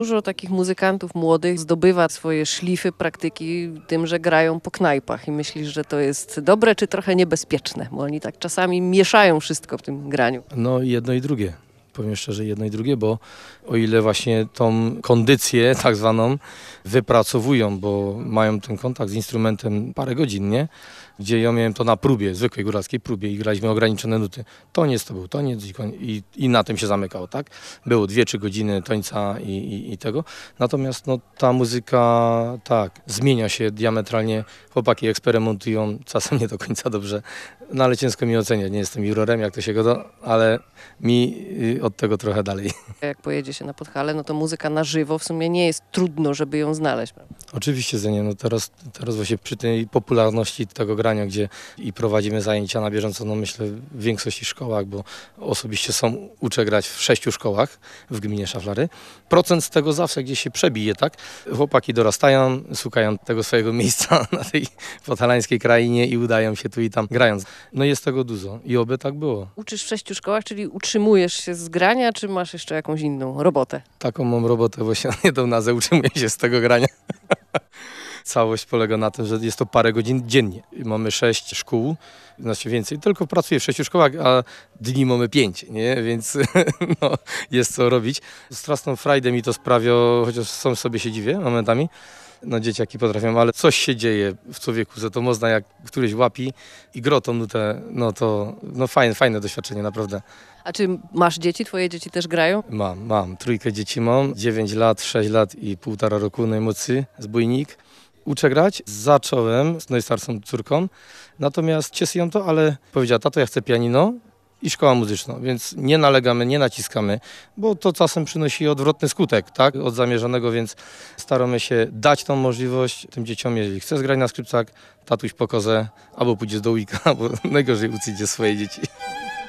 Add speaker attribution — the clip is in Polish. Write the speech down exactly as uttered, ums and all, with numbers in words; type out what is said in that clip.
Speaker 1: Dużo takich muzykantów młodych zdobywa swoje szlify praktyki tym, że grają po knajpach i myślisz, że to jest dobre czy trochę niebezpieczne, bo oni tak czasami mieszają wszystko w tym graniu.
Speaker 2: No jedno i drugie. Powiem szczerze, jedno i drugie, bo o ile właśnie tą kondycję tak zwaną wypracowują, bo mają ten kontakt z instrumentem parę godzin, nie? Gdzie ja miałem to na próbie, zwykłej góralskiej próbie i graliśmy ograniczone nuty. Toniec to był toniec i, i, i na tym się zamykało, tak? Było dwie, trzy godziny tońca i, i, i tego. Natomiast no, ta muzyka, tak, zmienia się diametralnie. Chłopaki eksperymentują, czasem nie do końca dobrze, no ale ciężko mi oceniać. Nie jestem jurorem, jak to się goda, ale mi y, od tego trochę dalej.
Speaker 1: Jak pojedzie się na Podhale, no to muzyka na żywo w sumie nie jest trudno, żeby ją znaleźć. Prawda?
Speaker 2: Oczywiście, że nie. No teraz, teraz właśnie przy tej popularności tego grania, gdzie i prowadzimy zajęcia na bieżąco, no myślę w większości szkołach, bo osobiście są, uczę grać w sześciu szkołach w gminie Szaflary. Procent z tego zawsze gdzieś się przebije, tak? Chłopaki dorastają, szukają tego swojego miejsca na tej podhalańskiej krainie i udają się tu i tam grając. No jest tego dużo i oby tak było.
Speaker 1: Uczysz w sześciu szkołach, czyli utrzymujesz się z grania, czy masz jeszcze jakąś inną robotę?
Speaker 2: Taką mam robotę, bo się nie tą nazę utrzymuję się z tego grania. Całość polega na tym, że jest to parę godzin dziennie. Mamy sześć szkół, znaczy więcej, tylko pracuję w sześciu szkołach, a dni mamy pięć, nie? Więc no, jest co robić. Straszną frajdę mi to sprawia, chociaż sam sobie się dziwię momentami. No dzieciaki potrafią, ale coś się dzieje w człowieku, że to można jak któryś łapi i gro tą nutę, no to no fajne, fajne doświadczenie, naprawdę.
Speaker 1: A czy masz dzieci? Twoje dzieci też grają?
Speaker 2: Mam, mam. Trójkę dzieci mam, dziewięć lat, sześć lat i półtora roku najmłodszy, zbójnik. Uczę grać, zacząłem z najstarszą córką, natomiast cieszy ją to, ale powiedziała, tato, ja chcę pianino i szkoła muzyczna, więc nie nalegamy, nie naciskamy, bo to czasem przynosi odwrotny skutek, tak, od zamierzonego, więc staramy się dać tą możliwość tym dzieciom, jeżeli chcesz grać na skrzypcach, tatuś po kozę, albo pójdziesz do ujka, albo najgorzej ucyjdzie swoje dzieci.